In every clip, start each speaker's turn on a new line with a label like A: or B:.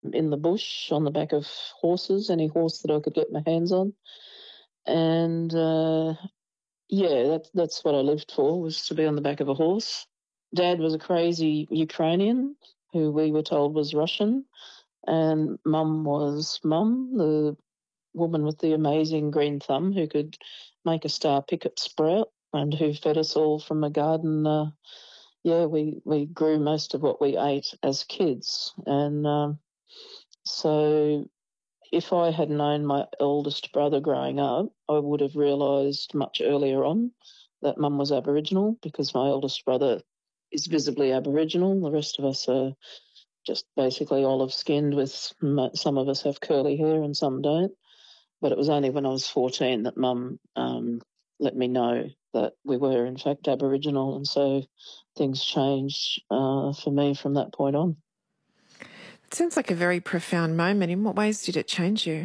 A: in the bush on the back of horses, any horse that I could get my hands on. And, that's what I lived for, was to be on the back of a horse. Dad was a crazy Ukrainian who we were told was Russian, and Mum was Mum, the woman with the amazing green thumb who could make a star picket sprout and who fed us all from a garden. We grew most of what we ate as kids. And so if I had known my eldest brother growing up, I would have realised much earlier on that Mum was Aboriginal, because my eldest brother is visibly Aboriginal. The rest of us are just basically olive-skinned, with some of us have curly hair and some don't. But it was only when I was 14 that Mum let me know that we were in fact Aboriginal, and so things changed for me from that point on.
B: It sounds like a very profound moment. In what ways did it change you?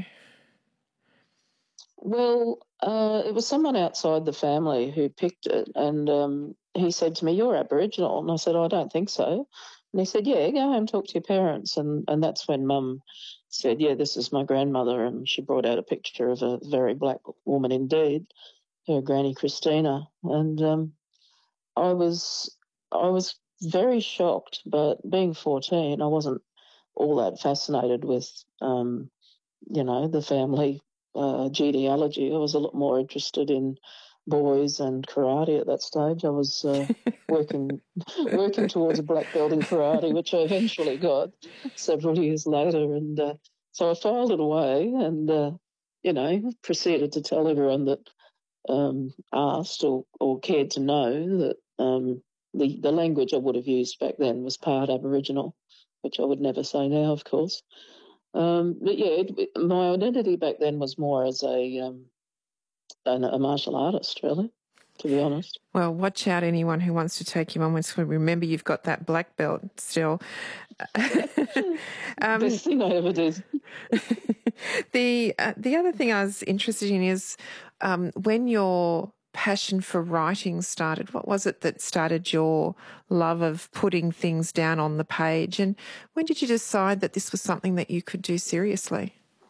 A: Well, it was someone outside the family who picked it, and he said to me, "You're Aboriginal," and I said, "I don't think so." And he said, "Yeah, go home, talk to your parents," and that's when Mum said, "Yeah, this is my grandmother," and she brought out a picture of a very black woman indeed, her Granny Christina, and I was very shocked, but being 14, I wasn't all that fascinated with the family genealogy. I was a lot more interested in boys and karate at that stage. I was working towards a black belt in karate, which I eventually got several years later. And so I filed it away and, proceeded to tell everyone that asked or cared to know that the language I would have used back then was part Aboriginal, which I would never say now, of course. But yeah, my identity back then was more as a martial artist, really, to be honest.
B: Well, watch out, anyone who wants to take you on. Remember, you've got that black belt still.
A: Best thing I ever did.
B: The other thing I was interested in is when your passion for writing started. What was it that started your love of putting things down on the page? And when did you decide that this was something that you could do seriously?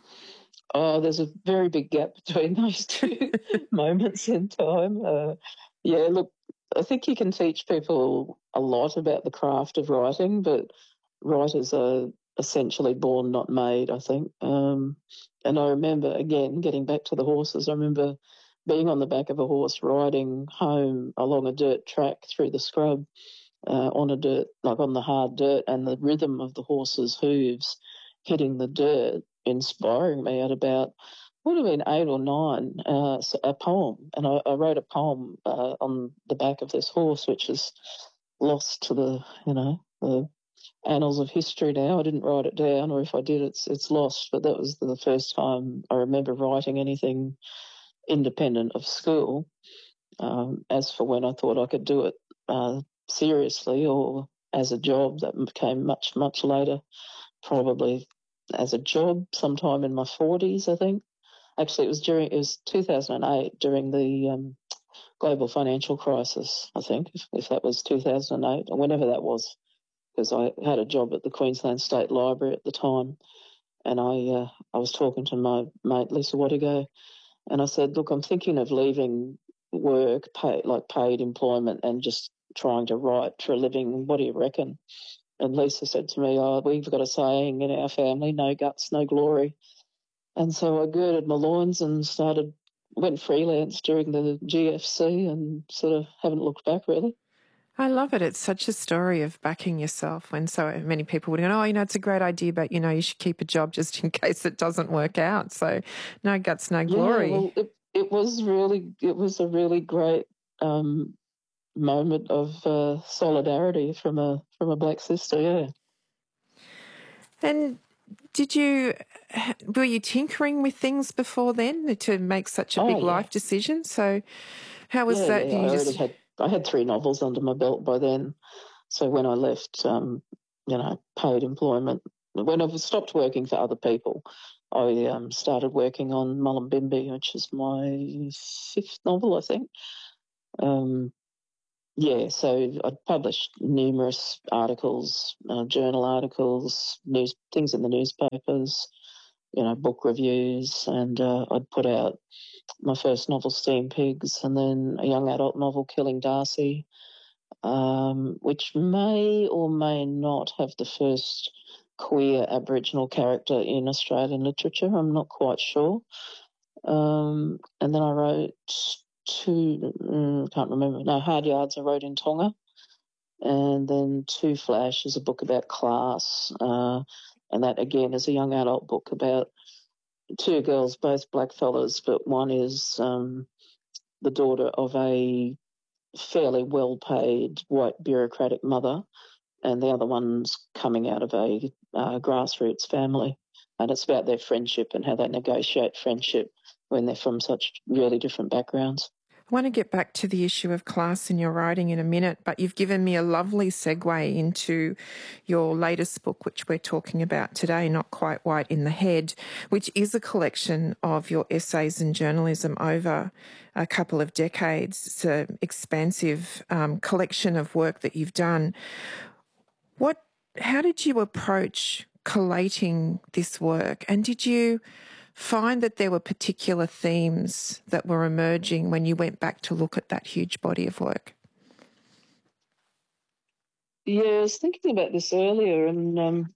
A: Oh, there's a very big gap between those two moments in time. Look, I think you can teach people a lot about the craft of writing, but writers are essentially born, not made, I think. And I remember, again, getting back to the horses, I remember being on the back of a horse riding home along a dirt track through the scrub on the hard dirt, and the rhythm of the horse's hooves hitting the dirt inspiring me at about, would have been 8 or 9, a poem. And I wrote a poem on the back of this horse, which is lost to the annals of history now. I didn't write it down, or if I did, it's lost. But that was the first time I remember writing anything independent of school. As for when I thought I could do it seriously or as a job, that came much, much later, probably as a job sometime in my 40s, I think. Actually, it was 2008, during the global financial crisis, I think, if that was 2008 or whenever that was, because I had a job at the Queensland State Library at the time, and I was talking to my mate Lisa Wattigo, and I said, "Look, I'm thinking of leaving work, paid employment, and just trying to write for a living. What do you reckon?" And Lisa said to me, "Oh, we've got a saying in our family, no guts, no glory." And so I girded my loins and went freelance during the GFC and sort of haven't looked back, really.
B: I love it. It's such a story of backing yourself when so many people would go, "Oh, it's a great idea, but, you should keep a job just in case it doesn't work out." So no guts, no glory.
A: Yeah, well, it was a really great moment of solidarity from a black sister, yeah.
B: And were you tinkering with things before then to make such a big life decision? So how was that?
A: Yeah, I had 3 novels under my belt by then. So when I left, paid employment, when I stopped working for other people, I started working on Mullumbimby, which is my 5th novel, I think. Yeah, so I'd published numerous articles, journal articles, things in the newspapers, book reviews, and I'd put out my first novel, Steam Pigs, and then a young adult novel, Killing Darcy, which may or may not have the first queer Aboriginal character in Australian literature. I'm not quite sure. And then I wrote can't remember. No, Hard Yards I wrote in Tonga. And then Two Flash is a book about class. And that, again, is a young adult book about two girls, both blackfellas, but one is the daughter of a fairly well-paid white bureaucratic mother, and the other one's coming out of a grassroots family. And it's about their friendship and how they negotiate friendship when they're from such really different backgrounds.
B: I want to get back to the issue of class in your writing in a minute, but you've given me a lovely segue into your latest book, which we're talking about today, Not Quite White in the Head, which is a collection of your essays and journalism over a couple of decades. It's an expansive collection of work that you've done. How did you approach collating this work, and did you find that there were particular themes that were emerging when you went back to look at that huge body of work?
A: Yeah, I was thinking about this earlier, and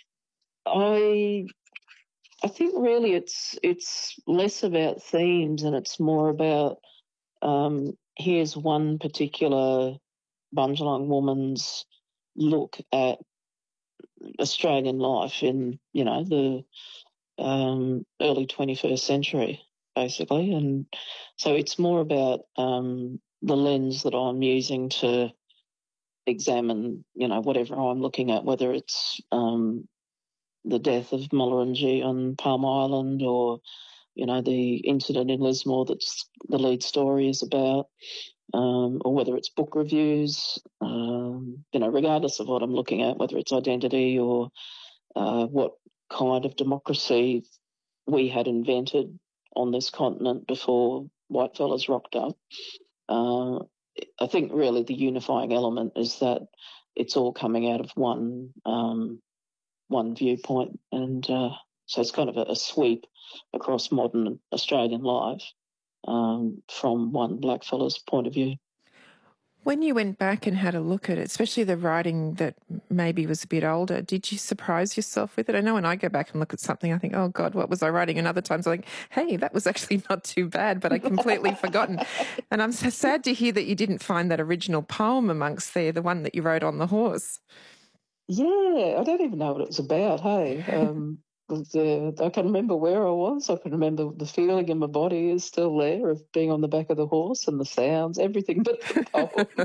A: I think really it's less about themes and it's more about here's one particular Bundjalung woman's look at Australian life in the early 21st century, basically. And so it's more about the lens that I'm using to examine, whatever I'm looking at, whether it's the death of Mulrunji on Palm Island or, the incident in Lismore that's the lead story is about, or whether it's book reviews, regardless of what I'm looking at, whether it's identity or what kind of democracy we had invented on this continent before white fellas rocked up. I think really the unifying element is that it's all coming out of one viewpoint, and so it's kind of a sweep across modern Australian life from one blackfella's point of view.
B: When you went back and had a look at it, especially the writing that maybe was a bit older, did you surprise yourself with it? I know when I go back and look at something, I think, oh, God, what was I writing? And other times I think, hey, that was actually not too bad, but I completely forgotten. And I'm so sad to hear that you didn't find that original poem amongst there, the one that you wrote on the horse.
A: Yeah, I don't even know what it was about, hey. I can remember where I was. I can remember the feeling in my body is still there of being on the back of the horse and the sounds, everything but the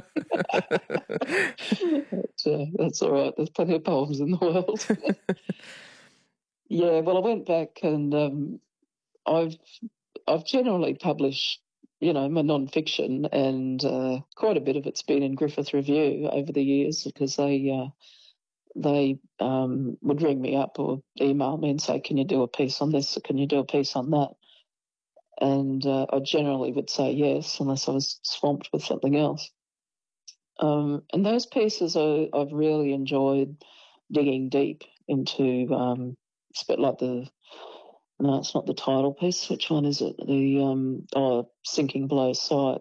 A: poem. That's all right. There's plenty of poems in the world. Yeah, well, I went back and I've generally published, my non-fiction, and quite a bit of it's been in Griffith Review over the years because they would ring me up or email me and say, can you do a piece on this or can you do a piece on that? And I generally would say yes, unless I was swamped with something else. And those pieces I've really enjoyed digging deep into. It's a bit like no, it's not the title piece. Which one is it? The Sinking Below Sight,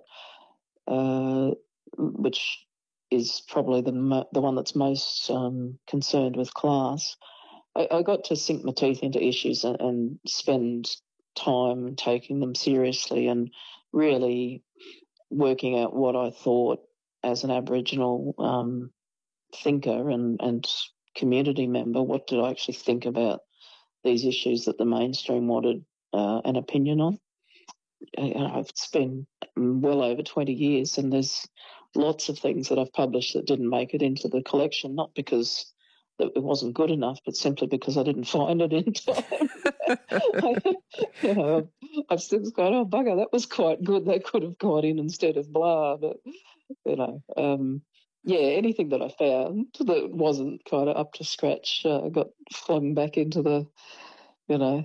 A: which is probably the one that's most concerned with class. I got to sink my teeth into issues and spend time taking them seriously and really working out what I thought as an Aboriginal thinker and community member. What did I actually think about these issues that the mainstream wanted an opinion on? It's been well over 20 years and there's lots of things that I've published that didn't make it into the collection, not because it wasn't good enough, but simply because I didn't find it in time. I've since gone, oh, bugger, that was quite good. They could have gone in instead of blah. But, anything that I found that wasn't kind of up to scratch got flung back into the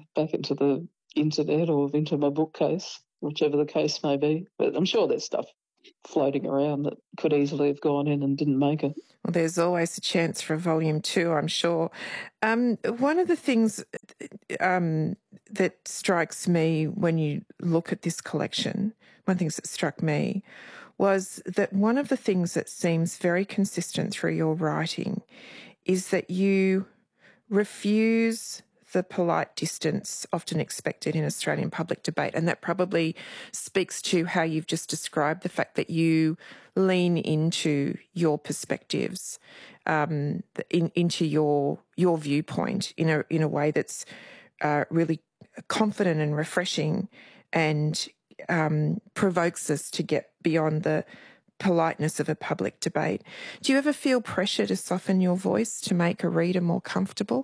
A: internet or into my bookcase, whichever the case may be. But I'm sure there's stuff floating around that could easily have gone in and didn't make it.
B: Well, there's always a chance for a volume 2, I'm sure. One of the things that strikes me when you look at this collection, one of the things that struck me was that one of the things that seems very consistent through your writing is that you refuse the polite distance often expected in Australian public debate. And that probably speaks to how you've just described the fact that you lean into your perspectives, into your viewpoint in a way that's really confident and refreshing, and provokes us to get beyond the politeness of a public debate. Do you ever feel pressure to soften your voice to make a reader more comfortable?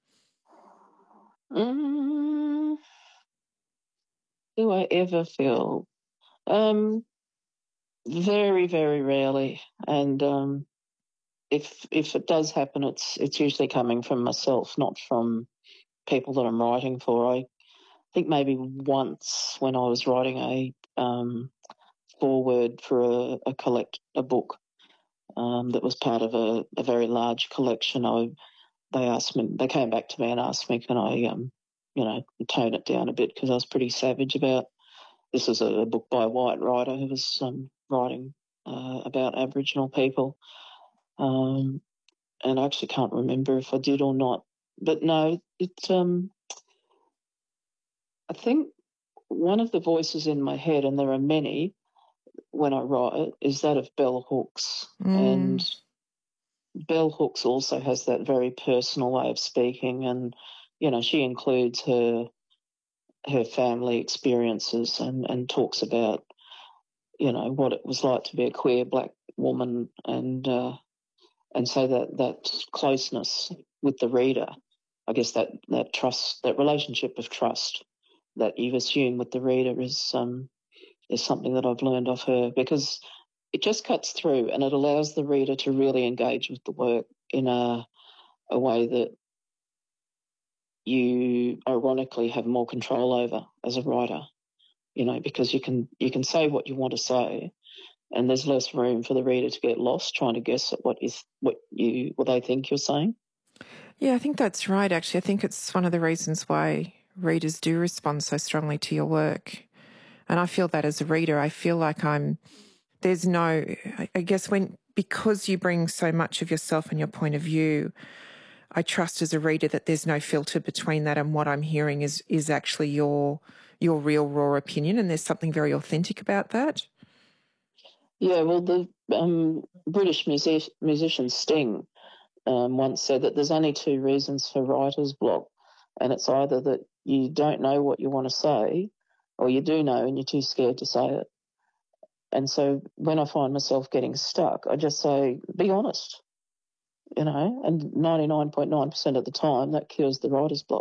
A: Do I ever feel? Very, very rarely. And if it does happen, it's usually coming from myself, not from people that I'm writing for. I think maybe once when I was writing a foreword for a book that was part of a very large collection, they came back to me and asked me, can I, tone it down a bit, because I was pretty savage about. This was a book by a white writer who was writing about Aboriginal people, and I actually can't remember if I did or not. But no, I think one of the voices in my head, and there are many when I write, is that of Bell Hooks. And Bell Hooks also has that very personal way of speaking, and, she includes her family experiences and talks about, what it was like to be a queer black woman, and so that closeness with the reader, I guess that trust, that relationship of trust that you've assumed with the reader is something that I've learned of her, because it just cuts through and it allows the reader to really engage with the work in a way that you ironically have more control over as a writer, because you can say what you want to say, and there's less room for the reader to get lost trying to guess at what they think you're saying.
B: Yeah, I think that's right, actually. I think it's one of the reasons why readers do respond so strongly to your work. And I feel that as a reader, I feel like because you bring so much of yourself and your point of view, I trust as a reader that there's no filter between that and what I'm hearing is actually your real raw opinion, and there's something very authentic about that.
A: Yeah, well, the British musician Sting once said that there's only two reasons for writer's block, and it's either that you don't know what you want to say, or you do know and you're too scared to say it. And so when I find myself getting stuck, I just say, be honest, and 99.9% of the time that cures the writer's block.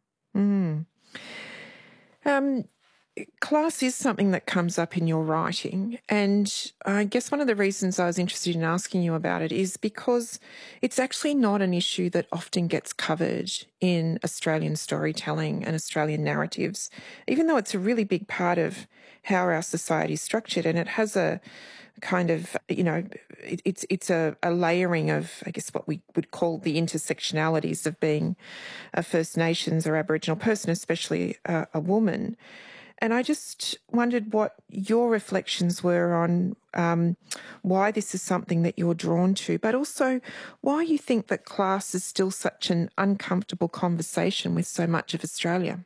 B: Class is something that comes up in your writing, and I guess one of the reasons I was interested in asking you about it is because it's actually not an issue that often gets covered in Australian storytelling and Australian narratives, even though it's a really big part of how our society is structured, and it has a kind of, it's a layering of, I guess, what we would call the intersectionalities of being a First Nations or Aboriginal person, especially a woman. And I just wondered what your reflections were on why this is something that you're drawn to, but also why you think that class is still such an uncomfortable conversation with so much of Australia.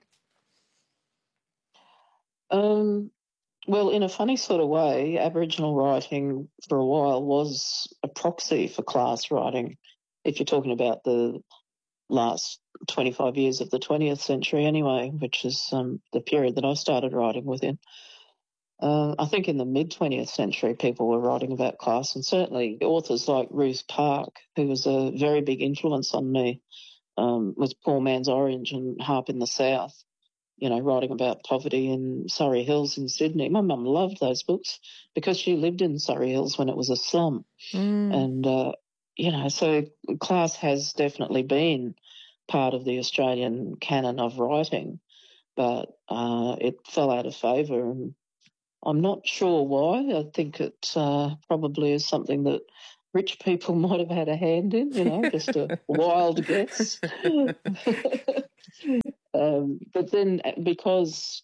A: Well, in a funny sort of way, Aboriginal writing for a while was a proxy for class writing, if you're talking about the last 25 years of the 20th century anyway, which is the period that I started writing within. I think in the mid-20th century people were writing about class, and certainly authors like Ruth Park, who was a very big influence on me, with Poor Man's Orange and Harp in the South, writing about poverty in Surrey Hills in Sydney. My mum loved those books because she lived in Surrey Hills when it was a slum. And, so class has definitely been part of the Australian canon of writing, but it fell out of favour. And I'm not sure why. I think it probably is something that rich people might have had a hand in, just a wild guess. But then because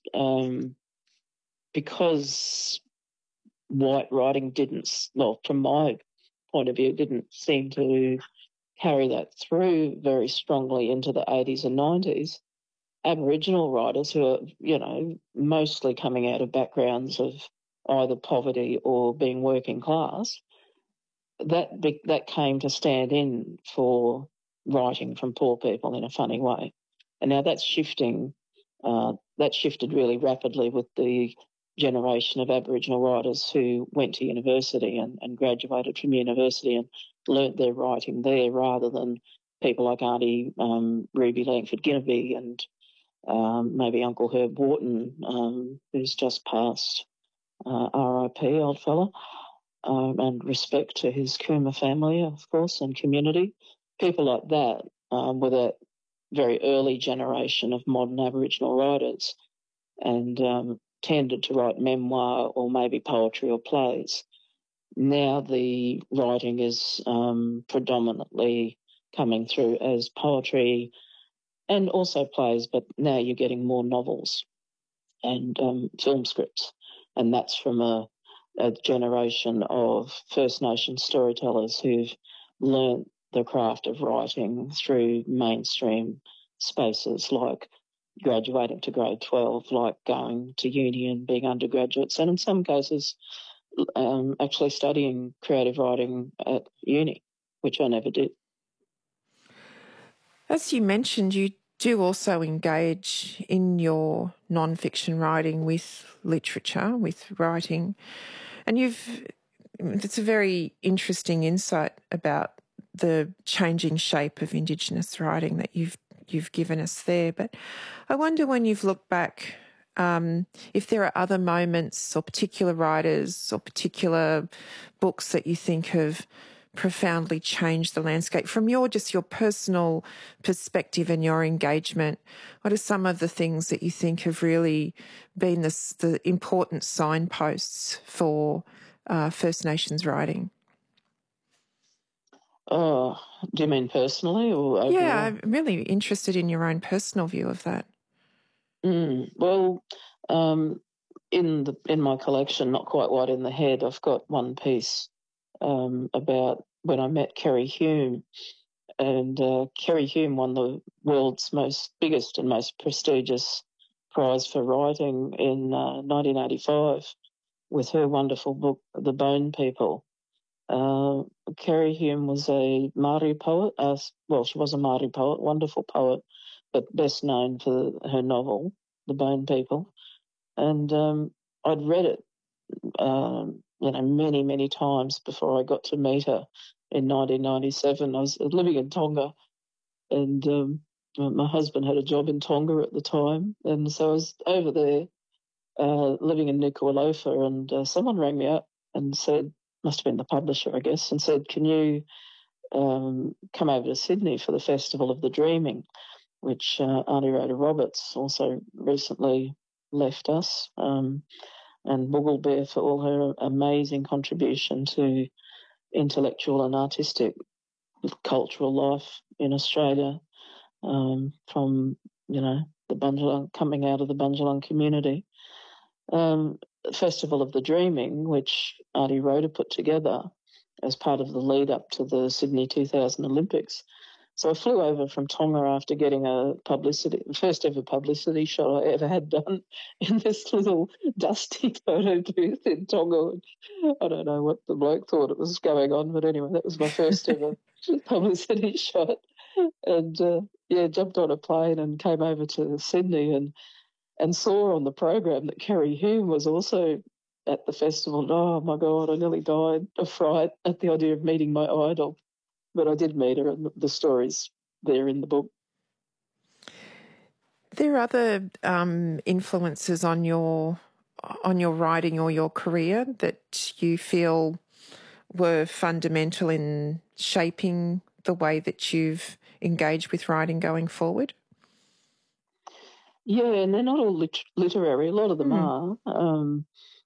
A: white writing from my point of view, didn't seem to carry that through very strongly into the 80s and 90s, Aboriginal writers who are, mostly coming out of backgrounds of either poverty or being working class, that came to stand in for writing from poor people in a funny way. And now that's shifting. That shifted really rapidly with the generation of Aboriginal writers who went to university and graduated from university and learnt their writing there, rather than people like Auntie Ruby Langford Ginniby and maybe Uncle Herb Wharton, who's just passed, R.I.P. old fella, and respect to his Cooma family, of course, and community. People like that were that very early generation of modern Aboriginal writers, and tended to write memoir or maybe poetry or plays. Now the writing is predominantly coming through as poetry and also plays, but now you're getting more novels and film scripts, and that's from a generation of First Nation storytellers who've learnt the craft of writing through mainstream spaces, like graduating to grade 12, like going to uni and being undergraduates, and in some cases actually studying creative writing at uni, which I never did.
B: As you mentioned, you do also engage in your non-fiction writing with literature, with writing, and it's a very interesting insight about the changing shape of Indigenous writing that you've given us there. But I wonder, when you've looked back, if there are other moments or particular writers or particular books that you think have profoundly changed the landscape from your personal perspective and your engagement. What are some of the things that you think have really been the important signposts for First Nations writing?
A: Oh, do you mean personally or overall?
B: Yeah, I'm really interested in your own personal view of that.
A: Well, in my collection, Not Quite White in the Head, I've got one piece about when I met Kerry Hume, and Kerry Hume won the world's biggest and most prestigious prize for writing in 1985 with her wonderful book, The Bone People. Kerry Hume was a Māori poet. She was a Māori poet, wonderful poet, but best known for her novel, The Bone People. And I'd read it, many, many times before I got to meet her in 1997. I was living in Tonga, and my husband had a job in Tonga at the time, and so I was over there living in Nuku'alofa, and someone rang me up and said, must have been the publisher, I guess, and said, can you come over to Sydney for the Festival of the Dreaming, which Auntie Rhoda Roberts also recently left us, and Boogle Bear for all her amazing contribution to intellectual and artistic cultural life in Australia, from, the Bundjalung, coming out of the Bundjalung community. Festival of the Dreaming, which Auntie Rhoda put together as part of the lead up to the Sydney 2000 Olympics. So I flew over from Tonga after getting first ever publicity shot I ever had done in this little dusty photo booth in Tonga. I don't know what the bloke thought it was going on, but anyway, that was my first ever publicity shot. And jumped on a plane and came over to Sydney and saw on the program that Kerry Hume was also at the festival. Oh, my God, I nearly died of fright at the idea of meeting my idol. But I did meet her, and the story's there in the book.
B: There are other influences on your writing or your career that you feel were fundamental in shaping the way that you've engaged with writing going forward?
A: Yeah, and they're not all literary. A lot of them are.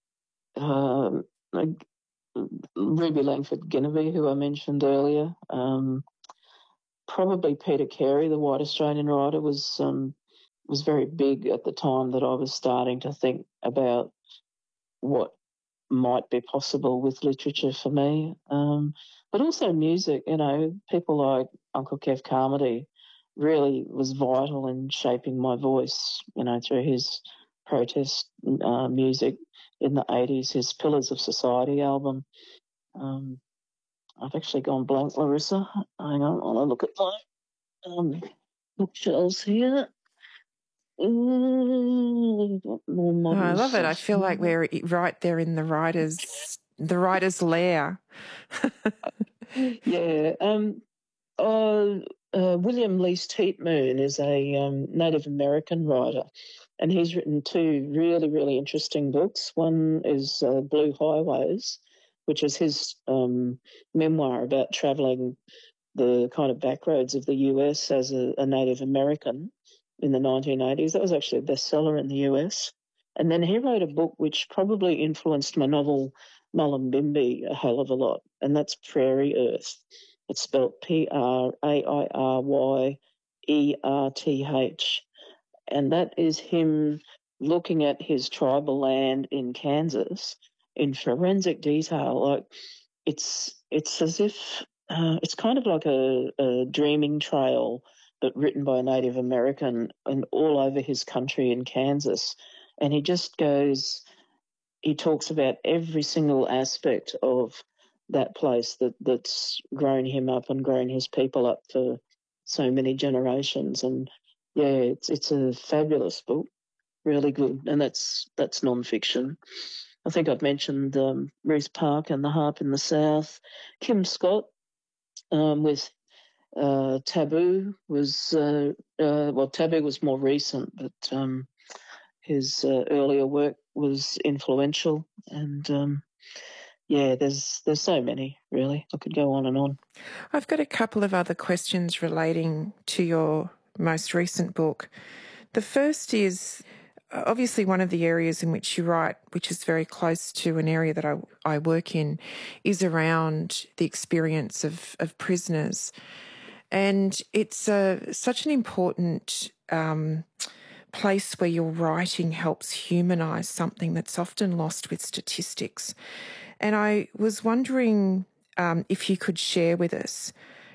A: like Ruby Langford Genevieve, who I mentioned earlier. Probably Peter Carey, the white Australian writer, was very big at the time that I was starting to think about what might be possible with literature for me. But also music, people like Uncle Kev Carmody really was vital in shaping my voice, through his protest music in the 80s, his Pillars of Society album. I've actually gone blank, Larissa. Hang on, I'll look at my bookshelves here.
B: I love it. I feel like we're right there in the writer's lair.
A: Yeah. William Lease Teetmoon is a Native American writer, and he's written two really, really interesting books. One is Blue Highways, which is his memoir about travelling the kind of backroads of the US as a Native American in the 1980s. That was actually a bestseller in the US. And then he wrote a book which probably influenced my novel Mullumbimby a hell of a lot, and that's Prairie Earth. It's spelled Prairierth. And that is him looking at his tribal land in Kansas in forensic detail. Like it's as if it's kind of like a dreaming trail, but written by a Native American and all over his country in Kansas. And he talks about every single aspect of that place that's grown him up and grown his people up for so many generations. And yeah, it's a fabulous book, really good, and that's non-fiction. I think I've mentioned Ruth Park and The Harp in the South. Kim Scott with Taboo was Taboo was more recent, but his earlier work was influential, and there's so many, really. I could go on and on.
B: I've got a couple of other questions relating to your most recent book. The first is obviously one of the areas in which you write, which is very close to an area that I work in, is around the experience of prisoners. And it's such an important place where your writing helps humanise something that's often lost with statistics. And I was wondering if you could share with us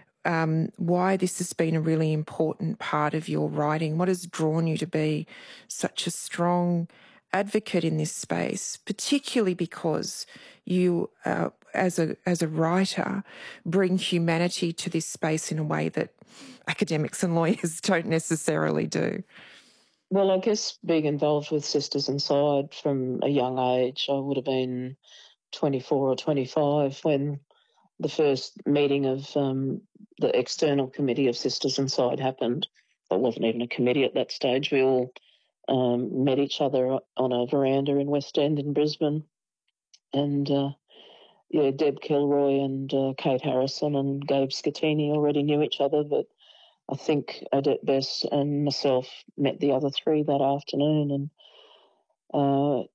B: why this has been a really important part of your writing. What has drawn you to be such a strong advocate in this space, particularly because you, as a writer, bring humanity to this space in a way that academics and lawyers don't necessarily do?
A: Well, I guess being involved with Sisters Inside from a young age, I would have been 24 or 25 when the first meeting of the external committee of Sisters Inside happened. It wasn't even a committee at that stage. We all met each other on a veranda in West End in Brisbane. And, Deb Kilroy and Kate Harrison and Gabe Scatini already knew each other, but I think Odette Bess and myself met the other three that afternoon. And,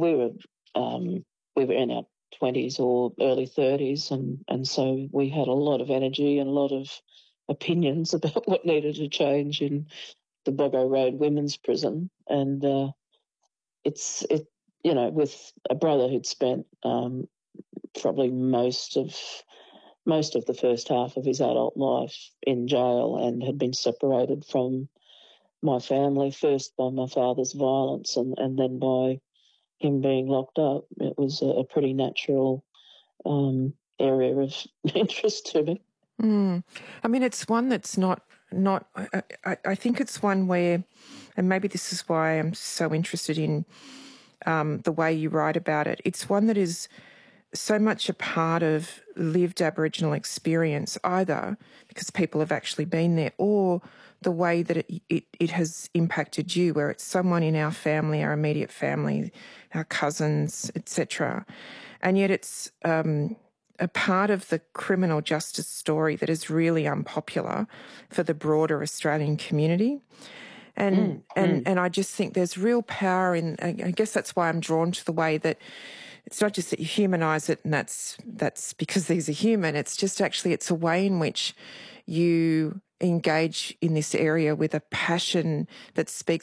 A: we were in our 20s or early 30s, and so we had a lot of energy and a lot of opinions about what needed to change in the Boggo Road Women's Prison. And with a brother who'd spent probably most of the first half of his adult life in jail and had been separated from my family, first by my father's violence and then by him being locked up. It was a pretty natural area of interest to me.
B: I mean, it's one that's not. I think it's one where, and maybe this is why I'm so interested in the way you write about it. It's one that is so much a part of lived Aboriginal experience, either because people have actually been there or the way that it has impacted you, where it's someone in our family, our immediate family, our cousins, etc. And yet it's a part of the criminal justice story that is really unpopular for the broader Australian community. And I just think there's real power in, I guess that's why I'm drawn to the way that it's not just that you humanise it and that's because these are human. It's just actually it's a way in which you engage in this area with a passion that speaks